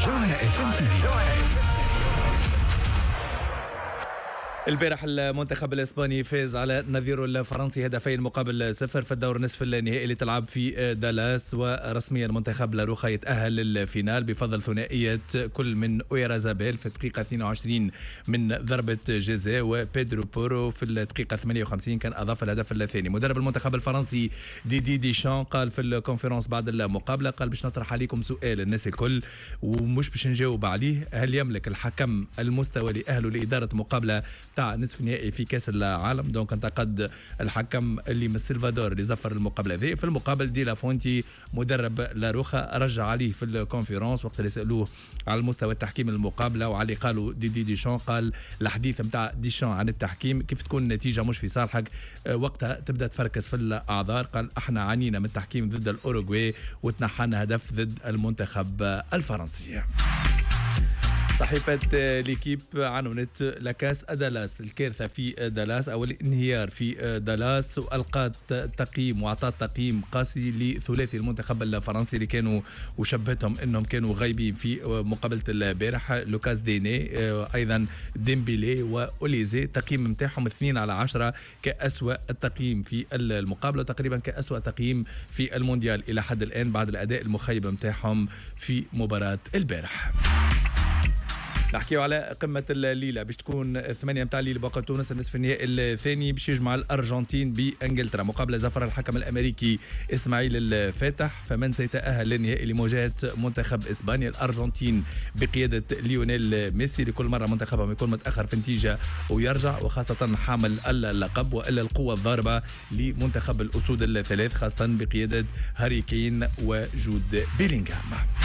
جوهرة FM TV. البارح المنتخب الاسباني فاز على نظيره الفرنسي هدفين مقابل 0 في الدور نصف النهائي اللي تلعب في دالاس، ورسميا منتخب لاروخا يتأهل للفينال بفضل ثنائية كل من اويرازابيل في الدقيقة 22 من ضربة جزاء، وبيدرو بورو في الدقيقة 58 كان أضاف الهدف الثاني. مدرب المنتخب الفرنسي ديدي ديشان قال في الكونفرنس بعد المقابلة، قال باش نطرح عليكم سؤال الناس الكل ومش باش نجاوب عليه، هل يملك الحكم المستوى لأهله لإدارة مقابلة تاع نصف نهائي في كاس العالم؟ دونك انتقد الحكم اللي من السلفادور اللي زفر المقابله هذه. في المقابل دي لافونتي مدرب لاروخا رجع عليه في الكونفرنس وقت اللي سالوه على المستوى التحكيم المقابله، وعلي قالوا ديدي ديشان قال الحديث نتاع ديشان عن التحكيم كيف تكون النتيجه مش في صالحك وقتها تبدا تفركس في الاعذار. قال احنا عانينا من التحكيم ضد الاوروغواي وتنحانا هدف ضد المنتخب الفرنسي. صحيفة ليكيب عنونت لكاس دالاس، الكارثة في دالاس أو الانهيار في دالاس، وألقت تقييم وأعطت تقييم قاسي لثلاثي المنتخب الفرنسي اللي كانوا وشبهتهم أنهم كانوا غايبين في مقابلة البارح، لوكاس ديني أيضا ديمبيلي وأوليزي. تقييم متاعهم 2/10 كأسوأ التقييم في المقابلة، تقريبا كأسوأ تقييم في المونديال إلى حد الآن بعد الأداء المخيب متاعهم في مباراة البارح. نحكيو على قمة الليلة باش تكون 8 متاع الليل بوقت تونس، النصف النهائي الثاني باش يجمع الأرجنتين بإنجلترا مقابلة زفر الحكم الأمريكي إسماعيل الفاتح. فمن سيتأهل للنهائي لمواجهة منتخب إسبانيا؟ الأرجنتين بقيادة ليونيل ميسي، لكل مرة منتخبهم يكون متأخر في نتيجة ويرجع، وخاصة حامل اللقب، وإلا القوة الضاربة لمنتخب الأسود الثلاث خاصة بقيادة هاري كين وجود بيلينغهام.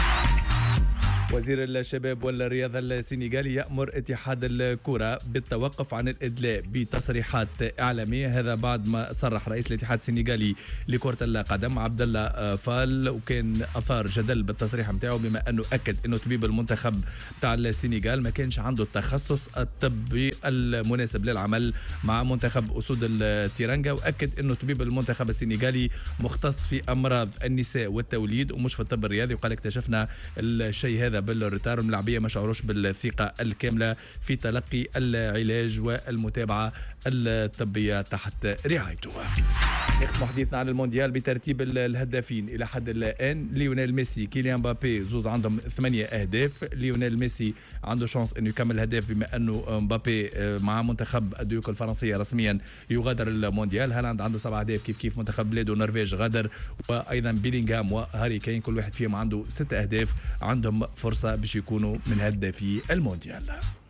وزير الشباب والرياضة السنغالي يأمر اتحاد الكرة بالتوقف عن الإدلاء بتصريحات إعلامية، هذا بعد ما صرح رئيس الاتحاد السنغالي لكرة القدم عبد الله فال، وكان أثار جدل بالتصريح نتاعو بما أنه أكد أنه طبيب المنتخب تاع السنغال ما كانش عنده التخصص الطبي المناسب للعمل مع منتخب أسود التيرانجا، وأكد أنه طبيب المنتخب السنغالي مختص في أمراض النساء والتوليد ومش في الطب الرياضي، وقال اكتشفنا الشيء هذا بالروتار، الملاعبيه ما شعروش بالثقه الكامله في تلقي العلاج والمتابعه الطبيه تحت رعايته. نختم حديثنا عن المونديال بترتيب الهدافين الى حد الان. ليونيل ميسي كيليان مبابي زوز عندهم 8 اهداف. ليونيل ميسي عنده شانس انه يكمل هداف بما انه مبابي مع منتخب الديوك الفرنسيه رسميا يغادر المونديال. هالاند عنده 7 اهداف كيف منتخب بلاده النرويج غادر، وايضا بيلينغهام وهاري كين كل واحد فيهم عنده 6 اهداف، عندهم فرصه باش يكونوا من هدافي المونديال.